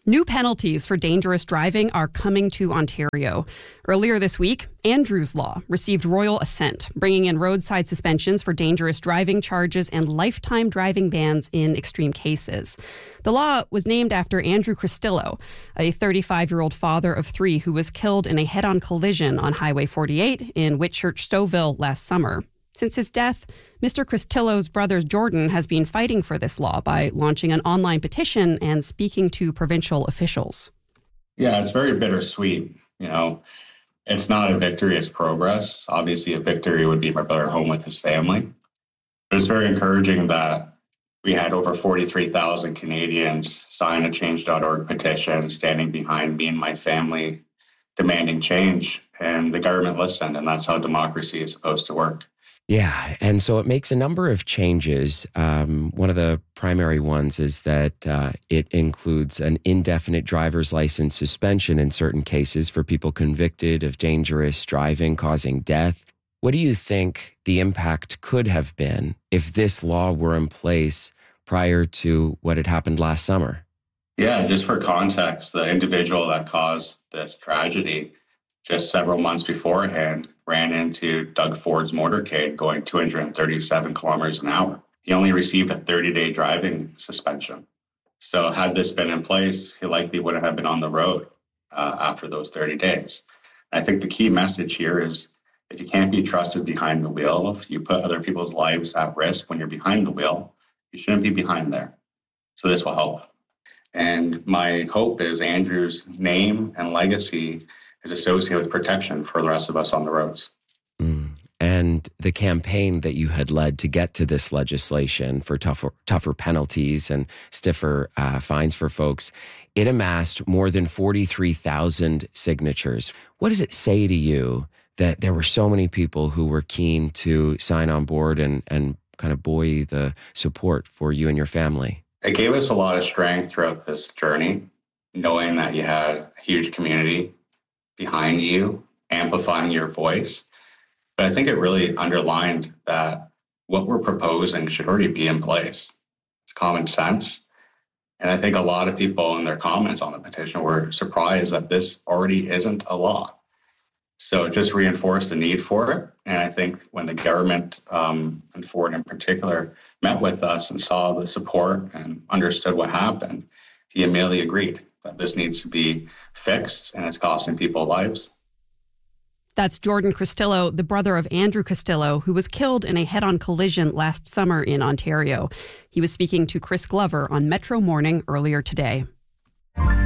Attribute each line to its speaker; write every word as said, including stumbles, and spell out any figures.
Speaker 1: New penalties for dangerous driving are coming to Ontario. Earlier this week, Andrew's Law received royal assent, bringing in roadside suspensions for dangerous driving charges and lifetime driving bans in extreme cases. The law was named after Andrew Cristillo, a thirty-five-year-old father of three who was killed in a head-on collision on Highway forty-eight in Whitchurch-Stouffville last summer. Since his death, Mister Cristillo's brother Jordan has been fighting for this law by launching an online petition and speaking to provincial officials.
Speaker 2: Yeah, it's very bittersweet. You know, it's not a victory, it's progress. Obviously, a victory would be my brother home with his family. But it's very encouraging that we had over forty-three thousand Canadians sign a change dot org petition standing behind me and my family, demanding change. And the government listened, and that's how democracy is supposed to work.
Speaker 3: Yeah, and so it makes a number of changes. Um, one of the primary ones is that uh, it includes an indefinite driver's license suspension in certain cases for people convicted of dangerous driving causing death. What do you think the impact could have been if this law were in place prior to what had happened last summer?
Speaker 2: Yeah, just for context, the individual that caused this tragedy just several months beforehand ran into Doug Ford's motorcade going two hundred thirty-seven kilometers an hour. He only received a thirty-day driving suspension. So had this been in place, he likely wouldn't have been on the road uh, after those thirty days. I think the key message here is if you can't be trusted behind the wheel, if you put other people's lives at risk when you're behind the wheel, you shouldn't be behind there. So this will help. And my hope is Andrew's name and legacy is associated with protection for the rest of us on the roads.
Speaker 3: Mm. And the campaign that you had led to get to this legislation for tougher, tougher penalties and stiffer uh, fines for folks, it amassed more than forty-three thousand signatures. What does it say to you that there were so many people who were keen to sign on board and, and kind of buoy the support for you and your family?
Speaker 2: It gave us a lot of strength throughout this journey, knowing that you had a huge community behind you, amplifying your voice. But I think it really underlined that what we're proposing should already be in place. It's common sense. And I think a lot of people in their comments on the petition were surprised that this already isn't a law. So it just reinforced the need for it. And I think when the government, um, and Ford in particular, met with us and saw the support and understood what happened, he immediately agreed that this needs to be fixed and it's costing people lives.
Speaker 1: That's Jordan Cristillo, the brother of Andrew Cristillo, who was killed in a head-on collision last summer in Ontario. He was speaking to Chris Glover on Metro Morning earlier today.